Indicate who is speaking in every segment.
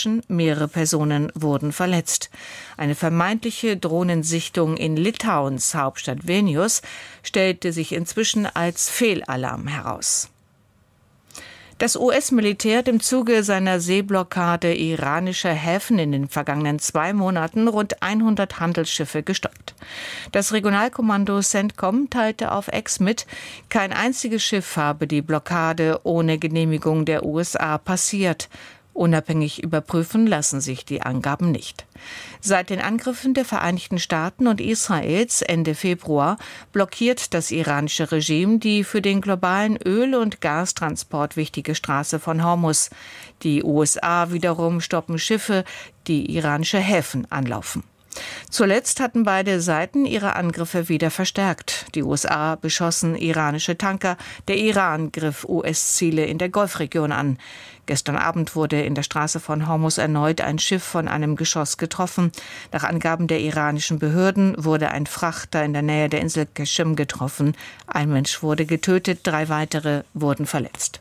Speaker 1: Menschen, mehrere Personen wurden verletzt. Eine vermeintliche Drohnensichtung in Litauens Hauptstadt Vilnius stellte sich inzwischen als Fehlalarm heraus. Das US-Militär hat im Zuge seiner Seeblockade iranischer Häfen in den vergangenen 2 Monaten rund 100 Handelsschiffe gestoppt. Das Regionalkommando CENTCOM teilte auf X mit, kein einziges Schiff habe die Blockade ohne Genehmigung der USA passiert. Unabhängig überprüfen lassen sich die Angaben nicht. Seit den Angriffen der Vereinigten Staaten und Israels Ende Februar blockiert das iranische Regime die für den globalen Öl- und Gastransport wichtige Straße von Hormuz. Die USA wiederum stoppen Schiffe, die iranische Häfen anlaufen. Zuletzt hatten beide Seiten ihre Angriffe wieder verstärkt. Die USA beschossen iranische Tanker, der Iran griff US-Ziele in der Golfregion an. Gestern Abend wurde in der Straße von Hormuz erneut ein Schiff von einem Geschoss getroffen. Nach Angaben der iranischen Behörden wurde ein Frachter in der Nähe der Insel Qashem getroffen. Ein Mensch wurde getötet, 3 weitere wurden verletzt.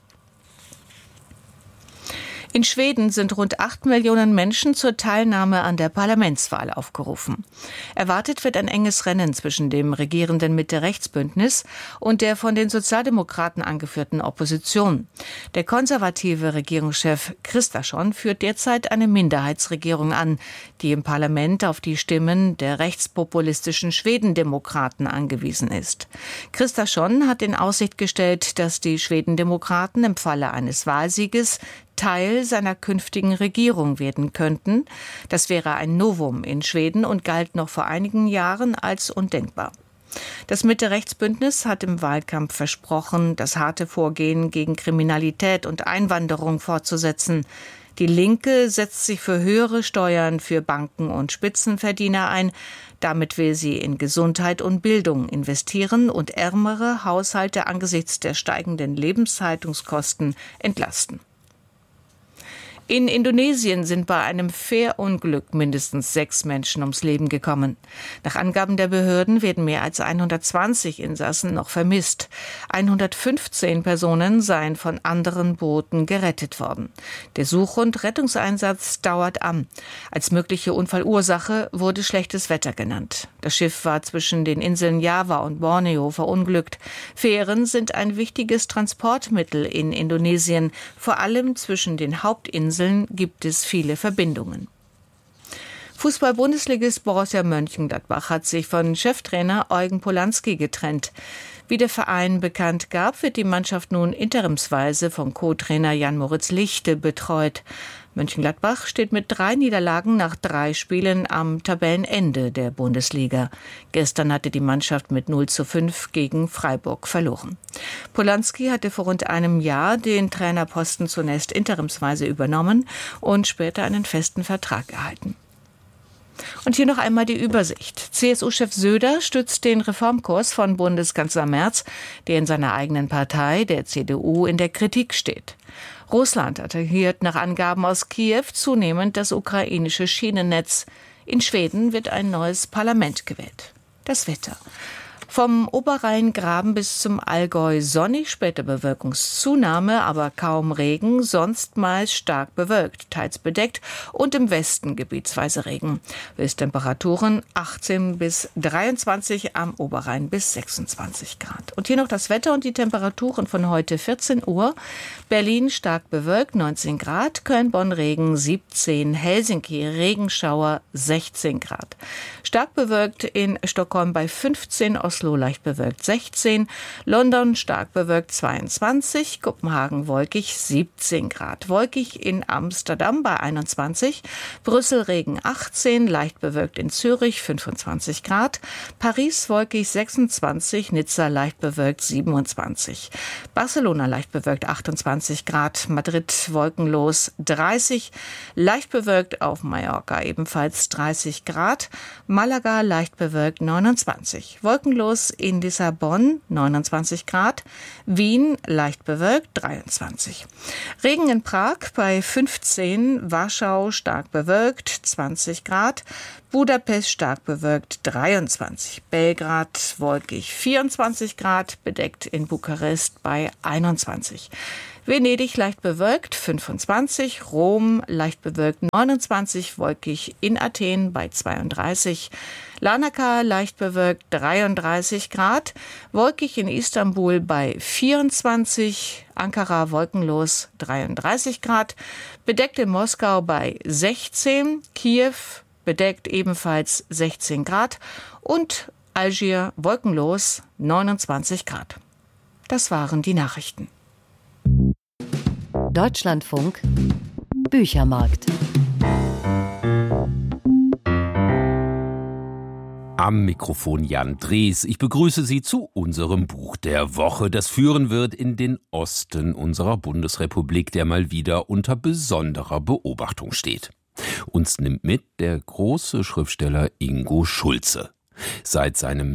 Speaker 1: In Schweden sind rund 8 Millionen Menschen zur Teilnahme an der Parlamentswahl aufgerufen. Erwartet wird ein enges Rennen zwischen dem regierenden Mitte-Rechts-Bündnis und der von den Sozialdemokraten angeführten Opposition. Der konservative Regierungschef Kristersson führt derzeit eine Minderheitsregierung an, die im Parlament auf die Stimmen der rechtspopulistischen Schwedendemokraten angewiesen ist. Kristersson hat in Aussicht gestellt, dass die Schwedendemokraten im Falle eines Wahlsieges Teil seiner künftigen Regierung werden könnten. Das wäre ein Novum in Schweden und galt noch vor einigen Jahren als undenkbar. Das Mitte-Rechts-Bündnis hat im Wahlkampf versprochen, das harte Vorgehen gegen Kriminalität und Einwanderung fortzusetzen. Die Linke setzt sich für höhere Steuern für Banken und Spitzenverdiener ein. Damit will sie in Gesundheit und Bildung investieren und ärmere Haushalte angesichts der steigenden Lebenshaltungskosten entlasten. In Indonesien sind bei einem Fährunglück mindestens 6 Menschen ums Leben gekommen. Nach Angaben der Behörden werden mehr als 120 Insassen noch vermisst. 115 Personen seien von anderen Booten gerettet worden. Der Such- und Rettungseinsatz dauert an. Als mögliche Unfallursache wurde schlechtes Wetter genannt. Das Schiff war zwischen den Inseln Java und Borneo verunglückt. Fähren sind ein wichtiges Transportmittel in Indonesien, vor allem zwischen den Hauptinseln gibt es viele Verbindungen. Fußball-Bundesligist Borussia Mönchengladbach hat sich von Cheftrainer Eugen Polanski getrennt. Wie der Verein bekannt gab, wird die Mannschaft nun interimsweise von Co-Trainer Jan-Moritz Lichte betreut. Mönchengladbach steht mit 3 Niederlagen nach 3 Spielen am Tabellenende der Bundesliga. Gestern hatte die Mannschaft mit 0:5 gegen Freiburg verloren. Polanski hatte vor rund einem Jahr den Trainerposten zunächst interimsweise übernommen und später einen festen Vertrag erhalten. Und hier noch einmal die Übersicht. CSU-Chef Söder stützt den Reformkurs von Bundeskanzler Merz, der in seiner eigenen Partei, der CDU, in der Kritik steht. Russland attackiert nach Angaben aus Kiew zunehmend das ukrainische Schienennetz. In Schweden wird ein neues Parlament gewählt. Das Wetter. Vom Oberrheingraben bis zum Allgäu sonnig, später Bewölkungszunahme, aber kaum Regen, sonst meist stark bewölkt, teils bedeckt und im Westen gebietsweise Regen. Höchsttemperaturen 18 bis 23, am Oberrhein bis 26 Grad. Und hier noch das Wetter und die Temperaturen von heute 14 Uhr. Berlin stark bewölkt 19 Grad, Köln, Bonn Regen 17, Helsinki Regenschauer 16 Grad. Stark bewölkt in Stockholm bei 15, Oslo leicht bewölkt 16, London stark bewölkt 22, Kopenhagen wolkig 17 Grad, wolkig in Amsterdam bei 21, Brüssel Regen 18, leicht bewölkt in Zürich 25 Grad, Paris wolkig 26, Nizza leicht bewölkt 27, Barcelona leicht bewölkt 28 Grad, Madrid wolkenlos 30, leicht bewölkt auf Mallorca ebenfalls 30 Grad, Malaga leicht bewölkt 29, wolkenlos in Lissabon 29 Grad, Wien leicht bewölkt 23. Regen in Prag bei 15, Warschau stark bewölkt 20 Grad, Budapest stark bewölkt 23, Belgrad wolkig 24 Grad, bedeckt in Bukarest bei 21. Venedig leicht bewölkt 25, Rom leicht bewölkt 29, wolkig in Athen bei 32, Larnaca leicht bewölkt 33 Grad, wolkig in Istanbul bei 24, Ankara wolkenlos 33 Grad, bedeckt in Moskau bei 16, Kiew bedeckt ebenfalls 16 Grad und Algier wolkenlos 29 Grad. Das waren die Nachrichten.
Speaker 2: Deutschlandfunk Büchermarkt.
Speaker 3: Am Mikrofon Jan Drees. Ich begrüße Sie zu unserem Buch der Woche, das führen wird in den Osten unserer Bundesrepublik, der mal wieder unter besonderer Beobachtung steht. Uns nimmt mit der große Schriftsteller Ingo Schulze. Seit seinem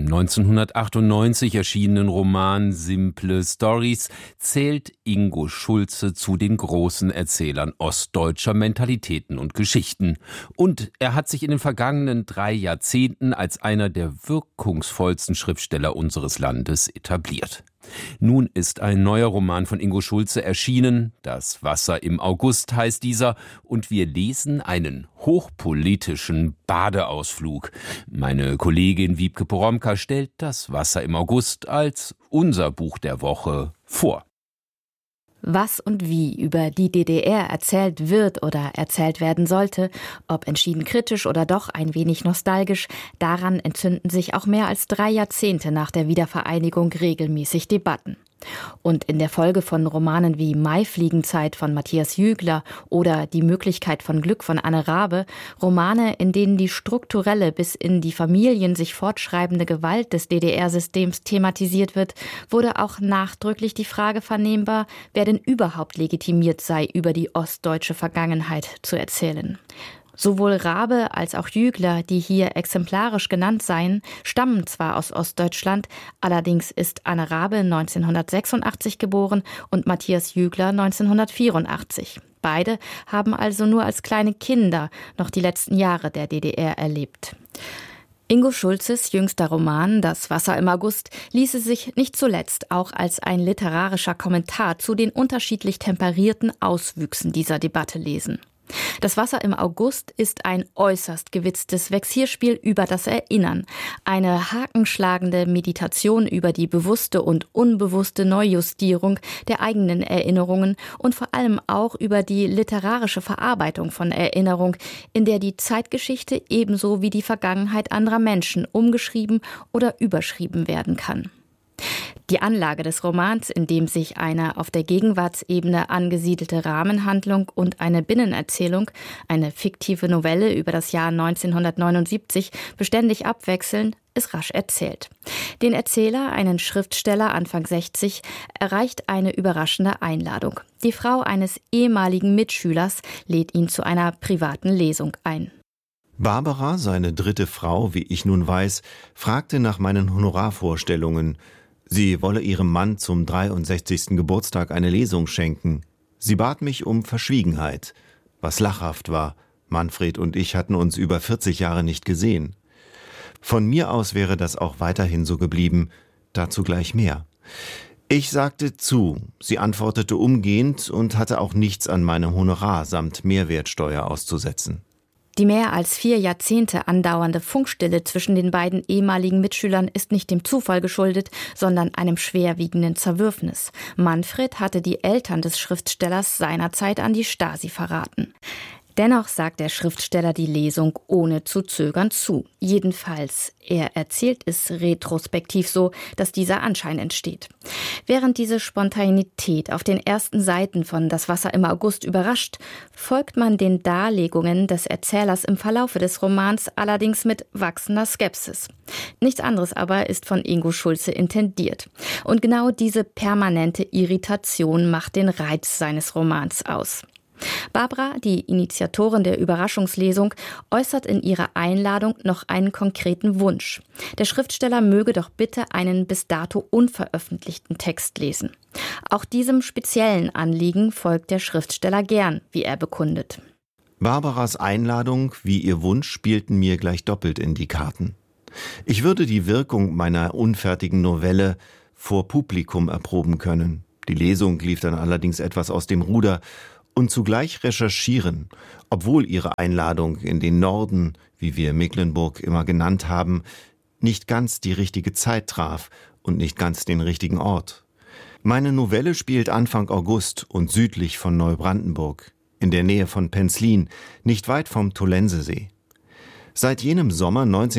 Speaker 3: 1998 erschienenen Roman Simple Stories zählt Ingo Schulze zu den großen Erzählern ostdeutscher Mentalitäten und Geschichten. Und er hat sich in den vergangenen 3 Jahrzehnten als einer der wirkungsvollsten Schriftsteller unseres Landes etabliert. Nun ist ein neuer Roman von Ingo Schulze erschienen. Das Wasser im August heißt dieser. Und wir lesen einen hochpolitischen Badeausflug. Meine Kollegin Wiebke Poromka stellt das Wasser im August als unser Buch der Woche vor.
Speaker 2: Was und wie über die DDR erzählt wird oder erzählt werden sollte, ob entschieden kritisch oder doch ein wenig nostalgisch, daran entzünden sich auch mehr als 3 Jahrzehnte nach der Wiedervereinigung regelmäßig Debatten. Und in der Folge von Romanen wie Maifliegenzeit von Matthias Jügler oder Die Möglichkeit von Glück von Anne Raabe, Romane, in denen die strukturelle bis in die Familien sich fortschreibende Gewalt des DDR-Systems thematisiert wird, wurde auch nachdrücklich die Frage vernehmbar, wer denn überhaupt legitimiert sei, über die ostdeutsche Vergangenheit zu erzählen. Sowohl Raabe als auch Jügler, die hier exemplarisch genannt seien, stammen zwar aus Ostdeutschland, allerdings ist Anne Raabe 1986 geboren und Matthias Jügler 1984. Beide haben also nur als kleine Kinder noch die letzten Jahre der DDR erlebt. Ingo Schulzes jüngster Roman Das Wasser im August ließe sich nicht zuletzt auch als ein literarischer Kommentar zu den unterschiedlich temperierten Auswüchsen dieser Debatte lesen. Das Wasser im August ist ein äußerst gewitztes Vexierspiel über das Erinnern, eine hakenschlagende Meditation über die bewusste und unbewusste Neujustierung der eigenen Erinnerungen und vor allem auch über die literarische Verarbeitung von Erinnerung, in der die Zeitgeschichte ebenso wie die Vergangenheit anderer Menschen umgeschrieben oder überschrieben werden kann. Die Anlage des Romans, in dem sich eine auf der Gegenwartsebene angesiedelte Rahmenhandlung und eine Binnenerzählung, eine fiktive Novelle über das Jahr 1979, beständig abwechseln, ist rasch erzählt. Den Erzähler, einen Schriftsteller Anfang 60, erreicht eine überraschende Einladung. Die Frau eines ehemaligen Mitschülers lädt ihn zu einer privaten Lesung ein.
Speaker 4: Barbara, seine 3. Frau, wie ich nun weiß, fragte nach meinen Honorarvorstellungen. Sie wolle ihrem Mann zum 63. Geburtstag eine Lesung schenken. Sie bat mich um Verschwiegenheit, was lachhaft war. Manfred und ich hatten uns über 40 Jahre nicht gesehen. Von mir aus wäre das auch weiterhin so geblieben, dazu gleich mehr. Ich sagte zu, sie antwortete umgehend und hatte auch nichts an meinem Honorar samt Mehrwertsteuer auszusetzen.
Speaker 2: Die mehr als 4 Jahrzehnte andauernde Funkstille zwischen den beiden ehemaligen Mitschülern ist nicht dem Zufall geschuldet, sondern einem schwerwiegenden Zerwürfnis. Manfred hatte die Eltern des Schriftstellers seinerzeit an die Stasi verraten. Dennoch sagt der Schriftsteller die Lesung ohne zu zögern zu. Jedenfalls, er erzählt es retrospektiv so, dass dieser Anschein entsteht. Während diese Spontanität auf den ersten Seiten von Das Wasser im August überrascht, folgt man den Darlegungen des Erzählers im Verlaufe des Romans allerdings mit wachsender Skepsis. Nichts anderes aber ist von Ingo Schulze intendiert. Und genau diese permanente Irritation macht den Reiz seines Romans aus. Barbara, die Initiatorin der Überraschungslesung, äußert in ihrer Einladung noch einen konkreten Wunsch. Der Schriftsteller möge doch bitte einen bis dato unveröffentlichten Text lesen. Auch diesem speziellen Anliegen folgt der Schriftsteller gern, wie er bekundet.
Speaker 4: Barbaras Einladung wie ihr Wunsch spielten mir gleich doppelt in die Karten. Ich würde die Wirkung meiner unfertigen Novelle vor Publikum erproben können. Die Lesung lief dann allerdings etwas aus dem Ruder und zugleich recherchieren, obwohl ihre Einladung in den Norden, wie wir Mecklenburg immer genannt haben, nicht ganz die richtige Zeit traf und nicht ganz den richtigen Ort. Meine Novelle spielt Anfang August und südlich von Neubrandenburg, in der Nähe von Penzlin, nicht weit vom Tollensesee. Seit jenem Sommer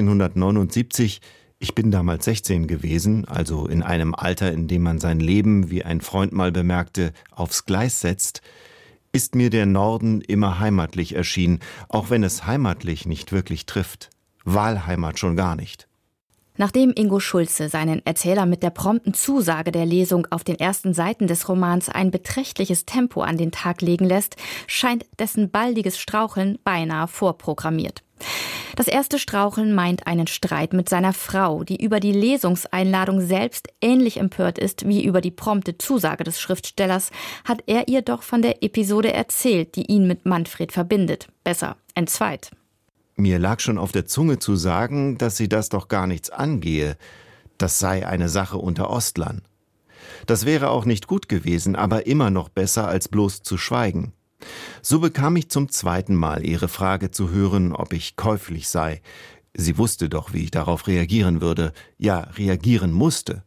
Speaker 4: 1979, ich bin damals 16 gewesen, also in einem Alter, in dem man sein Leben, wie ein Freund mal bemerkte, aufs Gleis setzt, ist mir der Norden immer heimatlich erschienen, auch wenn es heimatlich nicht wirklich trifft. Wahlheimat schon gar nicht.
Speaker 2: Nachdem Ingo Schulze seinen Erzähler mit der prompten Zusage der Lesung auf den ersten Seiten des Romans ein beträchtliches Tempo an den Tag legen lässt, scheint dessen baldiges Straucheln beinahe vorprogrammiert. Das erste Straucheln meint einen Streit mit seiner Frau, die über die Lesungseinladung selbst ähnlich empört ist wie über die prompte Zusage des Schriftstellers, hat er ihr doch von der Episode erzählt, die ihn mit Manfred verbindet. Besser, entzweit.
Speaker 4: Mir lag schon auf der Zunge zu sagen, dass sie das doch gar nichts angehe. Das sei eine Sache unter Ostlern. Das wäre auch nicht gut gewesen, aber immer noch besser, als bloß zu schweigen. So bekam ich zum zweiten Mal ihre Frage zu hören, ob ich käuflich sei. Sie wusste doch, wie ich darauf reagieren würde. Ja, reagieren musste.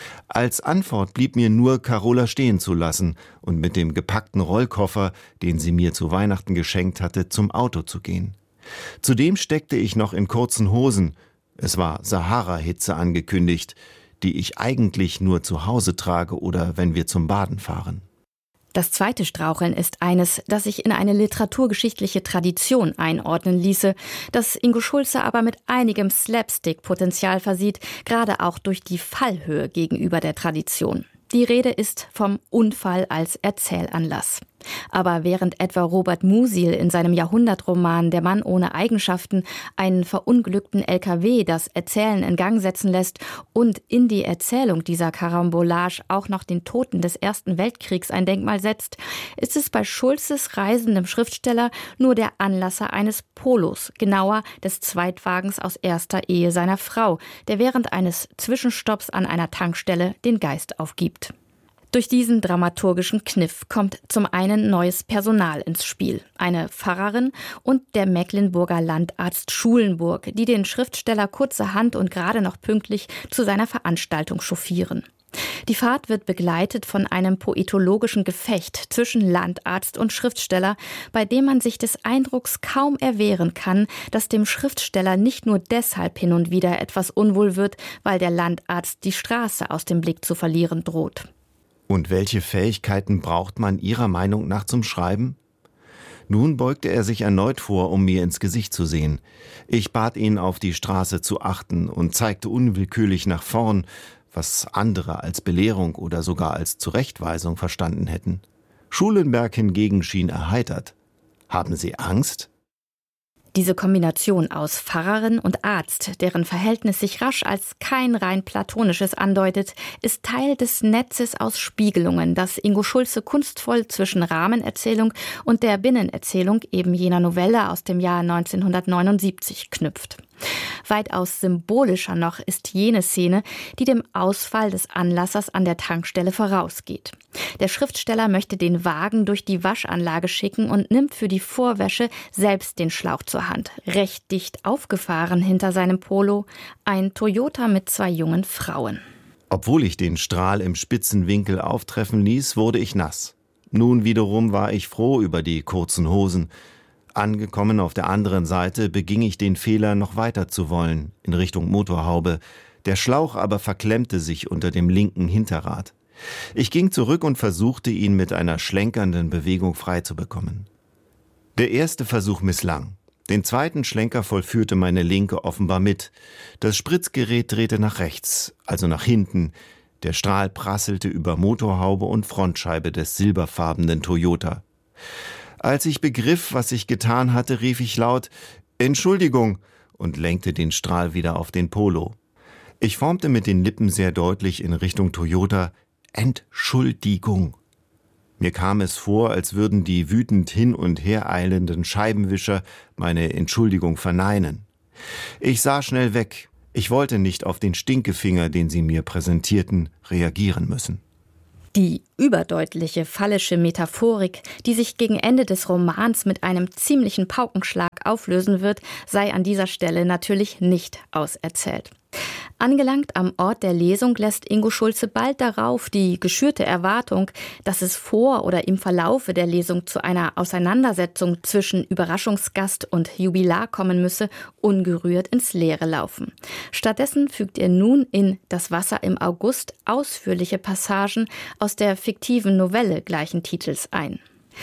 Speaker 4: Als Antwort blieb mir nur, Carola stehen zu lassen und mit dem gepackten Rollkoffer, den sie mir zu Weihnachten geschenkt hatte, zum Auto zu gehen. Zudem steckte ich noch in kurzen Hosen. Es war Sahara-Hitze angekündigt, die ich eigentlich nur zu Hause trage oder wenn wir zum Baden fahren.
Speaker 2: Das zweite Straucheln ist eines, das sich in eine literaturgeschichtliche Tradition einordnen ließe, das Ingo Schulze aber mit einigem Slapstick-Potenzial versieht, gerade auch durch die Fallhöhe gegenüber der Tradition. Die Rede ist vom Unfall als Erzählanlass. Aber während etwa Robert Musil in seinem Jahrhundertroman Der Mann ohne Eigenschaften einen verunglückten LKW das Erzählen in Gang setzen lässt und in die Erzählung dieser Karambolage auch noch den Toten des Ersten Weltkriegs ein Denkmal setzt, ist es bei Schulzes reisendem Schriftsteller nur der Anlasser eines Polos, genauer des Zweitwagens aus erster Ehe seiner Frau, der während eines Zwischenstopps an einer Tankstelle den Geist aufgibt. Durch diesen dramaturgischen Kniff kommt zum einen neues Personal ins Spiel. Eine Pfarrerin und der Mecklenburger Landarzt Schulenburg, die den Schriftsteller kurzerhand und gerade noch pünktlich zu seiner Veranstaltung chauffieren. Die Fahrt wird begleitet von einem poetologischen Gefecht zwischen Landarzt und Schriftsteller, bei dem man sich des Eindrucks kaum erwehren kann, dass dem Schriftsteller nicht nur deshalb hin und wieder etwas unwohl wird, weil der Landarzt die Straße aus dem Blick zu verlieren droht.
Speaker 4: Und welche Fähigkeiten braucht man Ihrer Meinung nach zum Schreiben? Nun beugte er sich erneut vor, um mir ins Gesicht zu sehen. Ich bat ihn, auf die Straße zu achten und zeigte unwillkürlich nach vorn, was andere als Belehrung oder sogar als Zurechtweisung verstanden hätten. Schulenberg hingegen schien erheitert. Haben Sie Angst?
Speaker 2: Diese Kombination aus Pfarrerin und Arzt, deren Verhältnis sich rasch als kein rein platonisches andeutet, ist Teil des Netzes aus Spiegelungen, das Ingo Schulze kunstvoll zwischen Rahmenerzählung und der Binnenerzählung eben jener Novelle aus dem Jahr 1979 knüpft. Weitaus symbolischer noch ist jene Szene, die dem Ausfall des Anlassers an der Tankstelle vorausgeht. Der Schriftsteller möchte den Wagen durch die Waschanlage schicken und nimmt für die Vorwäsche selbst den Schlauch zur Hand. Recht dicht aufgefahren hinter seinem Polo ein Toyota mit 2 jungen Frauen.
Speaker 4: Obwohl ich den Strahl im spitzen Winkel auftreffen ließ, wurde ich nass. Nun wiederum war ich froh über die kurzen Hosen. Angekommen auf der anderen Seite beging ich den Fehler, noch weiter zu wollen, in Richtung Motorhaube. Der Schlauch aber verklemmte sich unter dem linken Hinterrad. Ich ging zurück und versuchte, ihn mit einer schlenkernden Bewegung frei zu bekommen. Der erste Versuch misslang. Den zweiten Schlenker vollführte meine Linke offenbar mit. Das Spritzgerät drehte nach rechts, also nach hinten. Der Strahl prasselte über Motorhaube und Frontscheibe des silberfarbenen Toyota. Als ich begriff, was ich getan hatte, rief ich laut »Entschuldigung« und lenkte den Strahl wieder auf den Polo. Ich formte mit den Lippen sehr deutlich in Richtung Toyota »Entschuldigung«. Mir kam es vor, als würden die wütend hin und her eilenden Scheibenwischer meine Entschuldigung verneinen. Ich sah schnell weg. Ich wollte nicht auf den Stinkefinger, den sie mir präsentierten, reagieren müssen.
Speaker 2: Die überdeutliche phallische Metaphorik, die sich gegen Ende des Romans mit einem ziemlichen Paukenschlag auflösen wird, sei an dieser Stelle natürlich nicht auserzählt. Angelangt am Ort der Lesung lässt Ingo Schulze bald darauf die geschürte Erwartung, dass es vor oder im Verlaufe der Lesung zu einer Auseinandersetzung zwischen Überraschungsgast und Jubilar kommen müsse, ungerührt ins Leere laufen. Stattdessen fügt er nun in Das Wasser im August ausführliche Passagen aus der fiktiven Novelle gleichen Titels ein.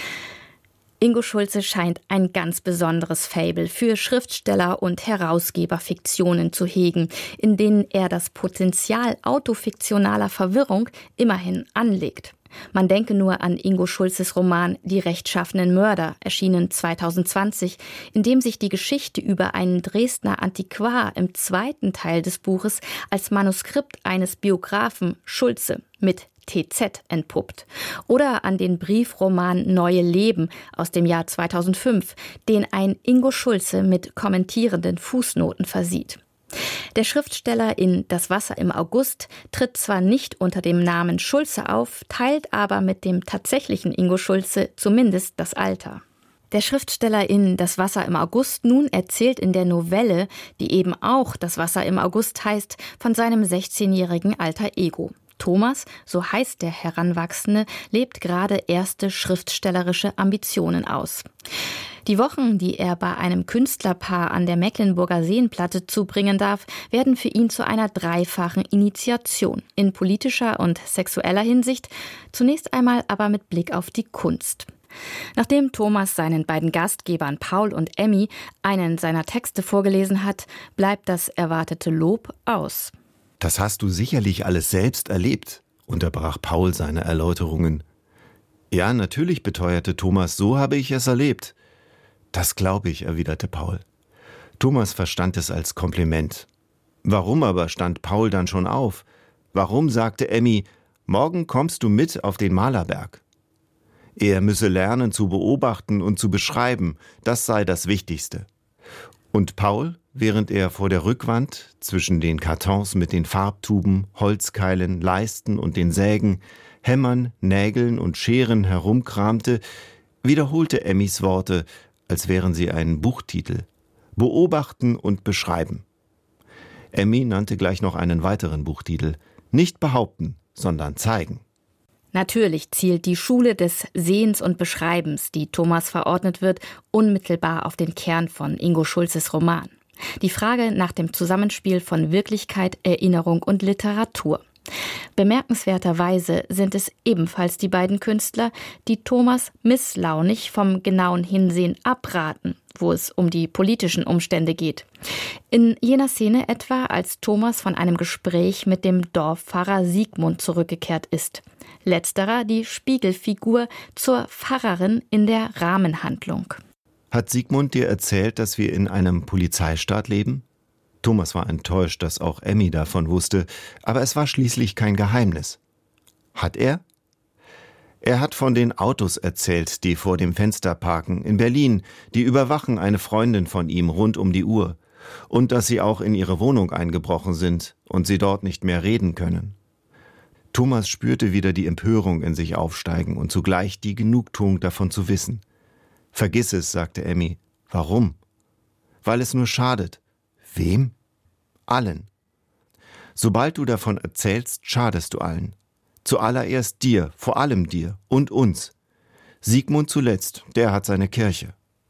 Speaker 2: Ingo Schulze scheint ein ganz besonderes Faible für Schriftsteller- und Herausgeberfiktionen zu hegen, in denen er das Potenzial autofiktionaler Verwirrung immerhin anlegt. Man denke nur an Ingo Schulzes Roman Die rechtschaffenen Mörder, erschienen 2020, in dem sich die Geschichte über einen Dresdner Antiquar im zweiten Teil des Buches als Manuskript eines Biografen Schulze mit TZ entpuppt. Oder an den Briefroman Neue Leben aus dem Jahr 2005, den ein Ingo Schulze mit kommentierenden Fußnoten versieht. Der Schriftsteller in Das Wasser im August tritt zwar nicht unter dem Namen Schulze auf, teilt aber mit dem tatsächlichen Ingo Schulze zumindest das Alter. Der Schriftsteller in Das Wasser im August nun erzählt in der Novelle, die eben auch Das Wasser im August heißt, von seinem 16-jährigen Alter Ego. Thomas, so heißt der Heranwachsende, lebt gerade erste schriftstellerische Ambitionen aus. Die Wochen, die er bei einem Künstlerpaar an der Mecklenburger Seenplatte zubringen darf, werden für ihn zu einer dreifachen Initiation. In politischer und sexueller Hinsicht, zunächst einmal aber mit Blick auf die Kunst. Nachdem Thomas seinen beiden Gastgebern Paul und Emmy einen seiner Texte vorgelesen hat, bleibt das erwartete Lob aus.
Speaker 4: »Das hast du sicherlich alles selbst erlebt«, unterbrach Paul seine Erläuterungen. »Ja, natürlich«, beteuerte Thomas, »so habe ich es erlebt.« »Das glaube ich«, erwiderte Paul. Thomas verstand es als Kompliment. Warum aber stand Paul dann schon auf? Warum sagte Emmy, »Morgen kommst du mit auf den Malerberg«? Er müsse lernen zu beobachten und zu beschreiben, das sei das Wichtigste. Und Paul, während er vor der Rückwand zwischen den Kartons mit den Farbtuben, Holzkeilen, Leisten und den Sägen, Hämmern, Nägeln und Scheren herumkramte, wiederholte Emmys Worte, als wären sie ein Buchtitel. Beobachten und beschreiben. Emmy nannte gleich noch einen weiteren Buchtitel. Nicht behaupten, sondern zeigen.
Speaker 2: Natürlich zielt die Schule des Sehens und Beschreibens, die Thomas verordnet wird, unmittelbar auf den Kern von Ingo Schulzes Roman. Die Frage nach dem Zusammenspiel von Wirklichkeit, Erinnerung und Literatur. Bemerkenswerterweise sind es ebenfalls die beiden Künstler, die Thomas misslaunig vom genauen Hinsehen abraten, wo es um die politischen Umstände geht. In jener Szene etwa, als Thomas von einem Gespräch mit dem Dorfpfarrer Sigmund zurückgekehrt ist. Letzterer die Spiegelfigur zur Pfarrerin in der Rahmenhandlung.
Speaker 4: Hat Sigmund dir erzählt, dass wir in einem Polizeistaat leben? Thomas war enttäuscht, dass auch Emmy davon wusste, aber es war schließlich kein Geheimnis. Hat er? Er hat von den Autos erzählt, die vor dem Fenster parken, in Berlin, die überwachen eine Freundin von ihm rund um die Uhr. Und dass sie auch in ihre Wohnung eingebrochen sind und sie dort nicht mehr reden können. Thomas spürte wieder die Empörung in sich aufsteigen und zugleich die Genugtuung davon zu wissen. »Vergiss es«, sagte Emmy. »Warum?« »Weil es nur schadet.« »Wem?« »Allen. Sobald du davon erzählst, schadest du allen. Zuallererst dir, vor allem dir und uns. Sigmund zuletzt, der hat seine Kirche.«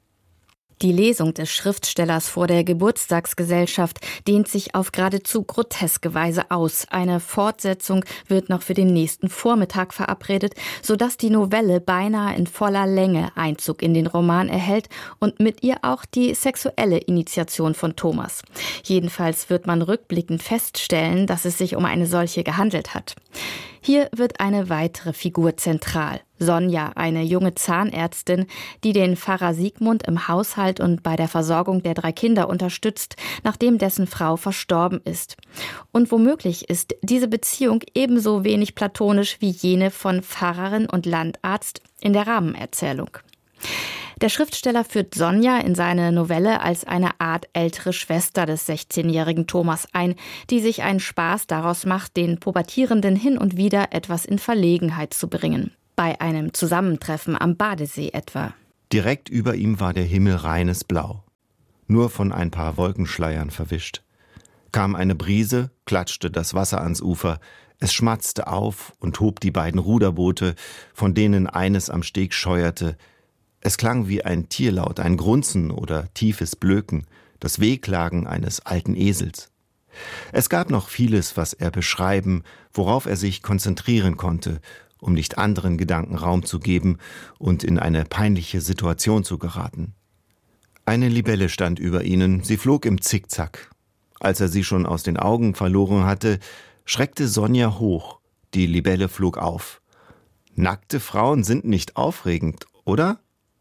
Speaker 2: Die Lesung des Schriftstellers vor der Geburtstagsgesellschaft dehnt sich auf geradezu groteske Weise aus. Eine Fortsetzung wird noch für den nächsten Vormittag verabredet, sodass die Novelle beinahe in voller Länge Einzug in den Roman erhält und mit ihr auch die sexuelle Initiation von Thomas. Jedenfalls wird man rückblickend feststellen, dass es sich um eine solche gehandelt hat. Hier wird eine weitere Figur zentral. Sonja, eine junge Zahnärztin, die den Pfarrer Sigmund im Haushalt und bei der Versorgung der 3 Kinder unterstützt, nachdem dessen Frau verstorben ist. Und womöglich ist diese Beziehung ebenso wenig platonisch wie jene von Pfarrerin und Landarzt in der Rahmenerzählung. Der Schriftsteller führt Sonja in seine Novelle als eine Art ältere Schwester des 16-jährigen Thomas ein, die sich einen Spaß daraus macht, den Pubertierenden hin und wieder etwas in Verlegenheit zu bringen. Bei einem Zusammentreffen am Badesee etwa.
Speaker 4: Direkt über ihm war der Himmel reines Blau, nur von ein paar Wolkenschleiern verwischt. Kam eine Brise, klatschte das Wasser ans Ufer, es schmatzte auf und hob die beiden Ruderboote, von denen eines am Steg scheuerte. Es klang wie ein Tierlaut, ein Grunzen oder tiefes Blöken, das Wehklagen eines alten Esels. Es gab noch vieles, was er beschreiben, worauf er sich konzentrieren konnte, um nicht anderen Gedanken Raum zu geben und in eine peinliche Situation zu geraten. Eine Libelle stand über ihnen, sie flog im Zickzack. Als er sie schon aus den Augen verloren hatte, schreckte Sonja hoch. Die Libelle flog auf. Nackte Frauen sind nicht aufregend, oder?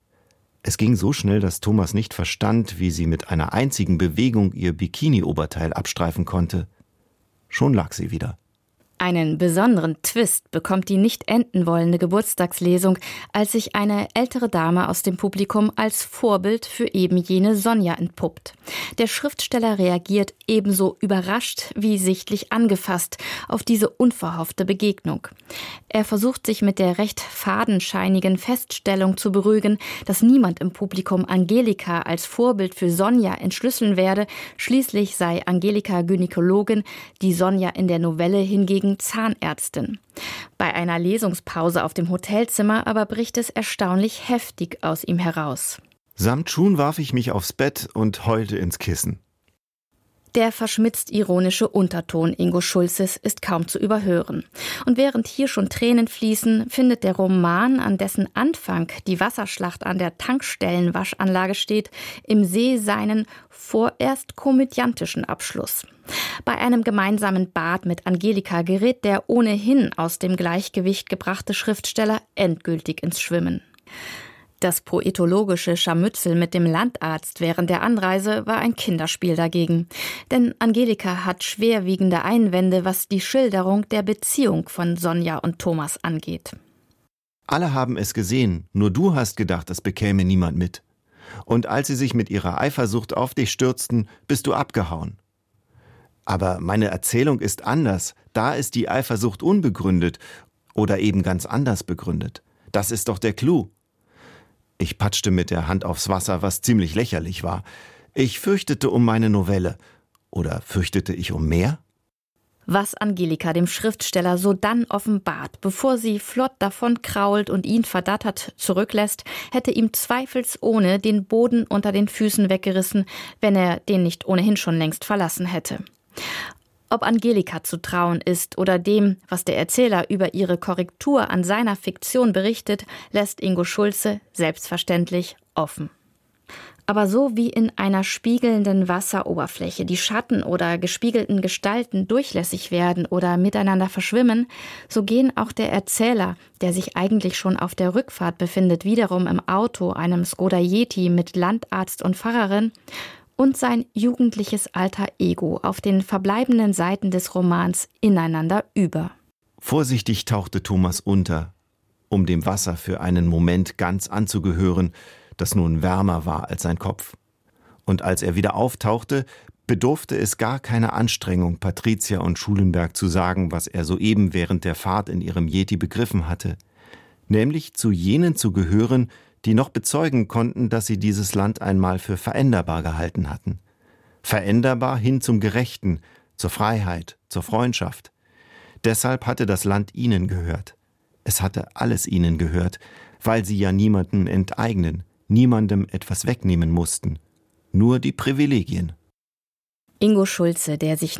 Speaker 4: Es ging so schnell, dass Thomas nicht verstand, wie sie mit einer einzigen Bewegung ihr Bikini-Oberteil abstreifen konnte. Schon lag sie wieder.
Speaker 2: Einen besonderen Twist bekommt die nicht enden wollende Geburtstagslesung, als sich eine ältere Dame aus dem Publikum als Vorbild für eben jene Sonja entpuppt. Der Schriftsteller reagiert ebenso überrascht wie sichtlich angefasst auf diese unverhoffte Begegnung. Er versucht sich mit der recht fadenscheinigen Feststellung zu beruhigen, dass niemand im Publikum Angelika als Vorbild für Sonja entschlüsseln werde. Schließlich sei Angelika Gynäkologin, die Sonja in der Novelle hingegen Zahnärztin. Bei einer Lesungspause auf dem Hotelzimmer aber bricht es erstaunlich heftig aus ihm heraus.
Speaker 4: Samt Schuhen warf ich mich aufs Bett und heulte ins Kissen.
Speaker 2: Der verschmitzt-ironische Unterton Ingo Schulzes ist kaum zu überhören. Und während hier schon Tränen fließen, findet der Roman, an dessen Anfang die Wasserschlacht an der Tankstellenwaschanlage steht, im See seinen vorerst komödiantischen Abschluss. Bei einem gemeinsamen Bad mit Angelika gerät der ohnehin aus dem Gleichgewicht gebrachte Schriftsteller endgültig ins Schwimmen. Das poetologische Scharmützel mit dem Landarzt während der Anreise war ein Kinderspiel dagegen. Denn Angelika hat schwerwiegende Einwände, was die Schilderung der Beziehung von Sonja und Thomas angeht.
Speaker 4: Alle haben es gesehen, nur du hast gedacht, es bekäme niemand mit. Und als sie sich mit ihrer Eifersucht auf dich stürzten, bist du abgehauen. Aber meine Erzählung ist anders. Da ist die Eifersucht unbegründet oder eben ganz anders begründet. Das ist doch der Clou. Ich patschte mit der Hand aufs Wasser, was ziemlich lächerlich war. Ich fürchtete um meine Novelle. Oder fürchtete ich um mehr?
Speaker 2: Was Angelika dem Schriftsteller sodann offenbart, bevor sie flott davon krault und ihn verdattert zurücklässt, hätte ihm zweifelsohne den Boden unter den Füßen weggerissen, wenn er den nicht ohnehin schon längst verlassen hätte. Ob Angelika zu trauen ist oder dem, was der Erzähler über ihre Korrektur an seiner Fiktion berichtet, lässt Ingo Schulze selbstverständlich offen. Aber so wie in einer spiegelnden Wasseroberfläche die Schatten oder gespiegelten Gestalten durchlässig werden oder miteinander verschwimmen, so gehen auch der Erzähler, der sich eigentlich schon auf der Rückfahrt befindet, wiederum im Auto, einem Skoda Yeti mit Landarzt und Pfarrerin, und sein jugendliches Alter Ego auf den verbleibenden Seiten des Romans ineinander über.
Speaker 4: Vorsichtig tauchte Thomas unter, um dem Wasser für einen Moment ganz anzugehören, das nun wärmer war als sein Kopf. Und als er wieder auftauchte, bedurfte es gar keiner Anstrengung, Patricia und Schulenberg zu sagen, was er soeben während der Fahrt in ihrem Yeti begriffen hatte, nämlich zu jenen zu gehören, die noch bezeugen konnten, dass sie dieses Land einmal für veränderbar gehalten hatten. Veränderbar hin zum Gerechten, zur Freiheit, zur Freundschaft. Deshalb hatte das Land ihnen gehört. Es hatte alles ihnen gehört, weil sie ja niemanden enteignen, niemandem etwas wegnehmen mussten. Nur die Privilegien.
Speaker 2: Ingo Schulze, der sich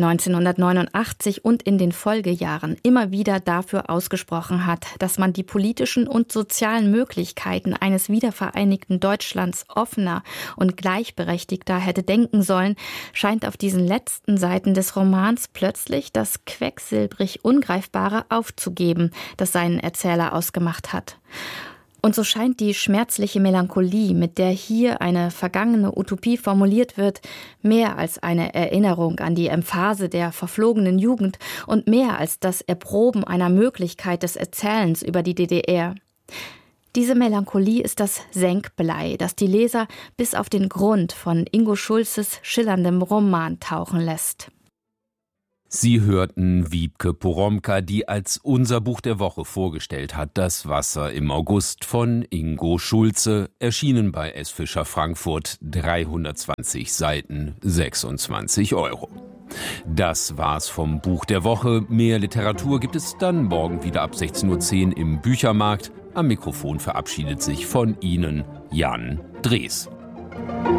Speaker 2: 1989 und in den Folgejahren immer wieder dafür ausgesprochen hat, dass man die politischen und sozialen Möglichkeiten eines wiedervereinigten Deutschlands offener und gleichberechtigter hätte denken sollen, scheint auf diesen letzten Seiten des Romans plötzlich das quecksilbrig Ungreifbare aufzugeben, das seinen Erzähler ausgemacht hat. Und so scheint die schmerzliche Melancholie, mit der hier eine vergangene Utopie formuliert wird, mehr als eine Erinnerung an die Emphase der verflogenen Jugend und mehr als das Erproben einer Möglichkeit des Erzählens über die DDR. Diese Melancholie ist das Senkblei, das die Leser bis auf den Grund von Ingo Schulzes schillerndem Roman tauchen lässt.
Speaker 3: Sie hörten Wiebke Poromka, die als unser Buch der Woche vorgestellt hat, Das Wasser im August von Ingo Schulze, erschienen bei S. Fischer Frankfurt, 320 Seiten, 26 €. Das war's vom Buch der Woche. Mehr Literatur gibt es dann morgen wieder ab 16:10 Uhr im Büchermarkt. Am Mikrofon verabschiedet sich von Ihnen Jan Drees.